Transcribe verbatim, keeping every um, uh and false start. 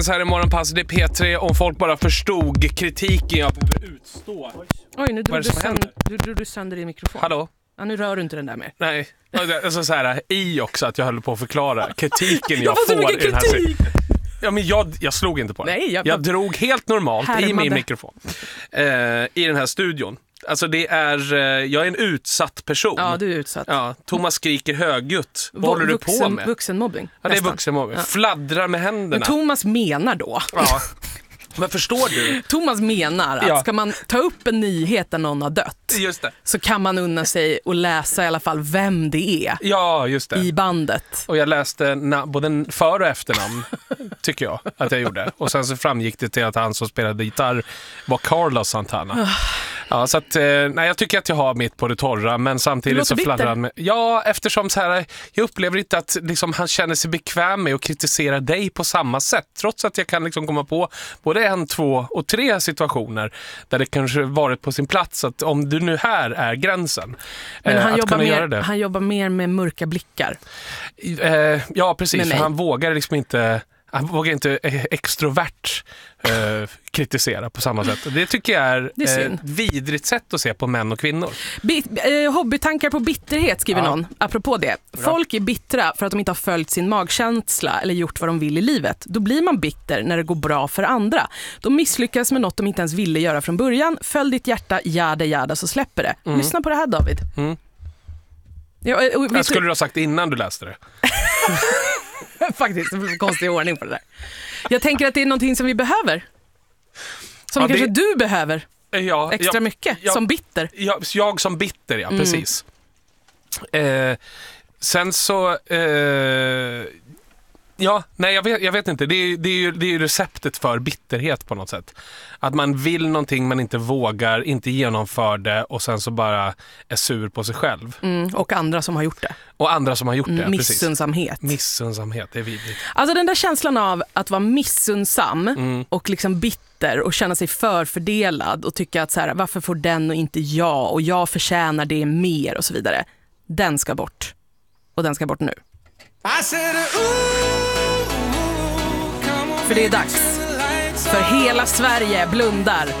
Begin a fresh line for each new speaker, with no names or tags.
Så här i Morgonpass, det är P tre. Om folk bara förstod kritiken jag behöver utstå.
Oj, nu drog du, sönd- du, drog du sönder din mikrofon.
Hallå?
Ja, nu rör du inte den där mer.
Nej, alltså så här, i också att jag höll på att förklara kritiken jag,
jag får
får i den här
kritik.
Ja, men jag, jag slog inte på det.
Nej, jag,
jag drog helt normalt
härmade.
i min mikrofon. Eh, I den här studion. Alltså det är, jag är en utsatt person.
Ja, du är utsatt.
Ja, Thomas skriker högljutt. Vad håller du
vuxen,
på med?
Vuxenmobbing.
Ja, det är
nästan.
vuxenmobbing.
Ja.
Fladdrar med händerna.
Men Thomas menar då.
Ja. Men förstår du?
Thomas menar att
Ja.
ska man ta upp en nyhet där någon har dött,
Just det.
så kan man unna sig och läsa i alla fall vem det är
Ja, just det.
i bandet.
Och jag läste na- både för- och efternamn, tycker jag att jag gjorde. Och sen så framgick det till att han som spelade gitarr var Carlos Santana. Ja, så att, eh, nej, jag tycker att jag har mitt på det torra, men samtidigt så fladdrar han med. Ja, eftersom så här, jag upplever inte att liksom, han känner sig bekväm med att kritisera dig på samma sätt. Trots att jag kan liksom komma på både en, två och tre situationer där det kanske varit på sin plats att om du nu här är gränsen.
Men
eh,
han,
att
jobbar
kunna göra
mer,
det.
han jobbar mer med mörka blickar.
Eh, ja, precis.
Med mig.
Han vågar liksom inte... Han vågar inte eh, extrovert eh, kritisera på samma sätt. Det tycker jag är,
Det är
eh,
synd.
vidrigt sätt att se på män och kvinnor.
Bit, eh, hobbytankar på bitterhet, skriver
Ja.
någon. Apropå det. Folk är bittra för att de inte har följt sin magkänsla eller gjort vad de vill i livet. Då blir man bitter när det går bra för andra. De misslyckas med något de inte ens ville göra från början. Följ ditt hjärta, jada jada, så släpper det.
Mm.
Lyssna på det här, David.
Mm.
Ja, och, och,
Jag
vet
skulle du ha sagt innan du läste det.
Faktiskt, det blir konstig ordning på det där. Jag tänker att det är någonting som vi behöver. Som
Ja,
kanske
det-
du behöver
Ja,
extra
jag,
mycket,
jag-
som bitter.
Jag, jag som bitter, ja,
Mm.
precis. Eh, sen så... Eh, ja, nej, jag vet, jag vet inte. Det är, det, är ju, det är ju receptet för bitterhet på något sätt. Att man vill någonting man inte vågar, inte genomför det och sen så bara är sur på sig själv.
Mm, och andra som har gjort det.
Och andra som har gjort det,
Mm,
precis.
missunnsamhet.
Missunnsamhet, det är vidrigt.
Alltså den där känslan av att vara missunnsam
Mm.
och liksom bitter och känna sig förfördelad och tycka att så här, varför får den och inte jag, och jag förtjänar det mer och så vidare. Den ska bort. Och den ska bort nu. För det är dags. För hela Sverige blundar